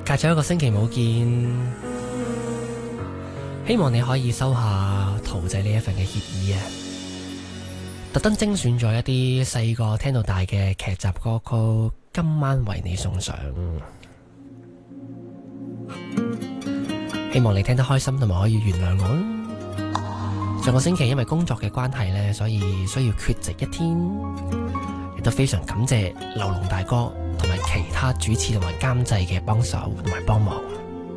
隔咗一個星期冇見，希望你可以收下陶仔呢一份嘅協議啊！特登精選咗一啲細個聽到大嘅劇集歌曲，今晚為你送上。希望你聽得開心，同埋可以原諒我啦。上個星期因為工作嘅關係呢，所以需要缺席一天，亦都非常感謝劉龍大哥同埋其他主持同埋監製嘅幫手同埋幫忙。